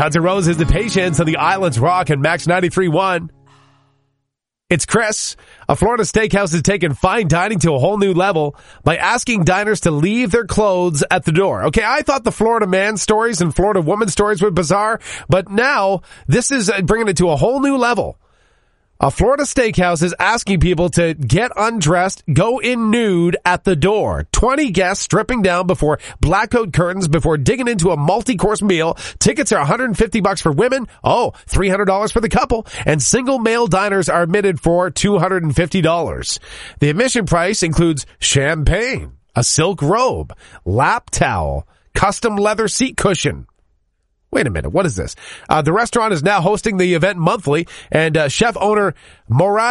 Guns N' Roses, The Patience on the Islands Rock and Max 93.1. It's Chris. A Florida steakhouse has taken fine dining to a whole new level by asking diners to leave their clothes at the door. Okay, I thought the Florida man stories and Florida woman stories were bizarre, but now this is bringing it to a whole new level. A Florida steakhouse is asking people to get undressed, go in nude at the door. 20 guests stripping down before black coat curtains before digging into a multi-course meal. Tickets are $150 for women. $300 for the couple. And single male diners are admitted for $250. The admission price includes champagne, a silk robe, lap towel, custom leather seat cushion. Wait a minute, what is this? The restaurant is now hosting the event monthly, and chef owner Morad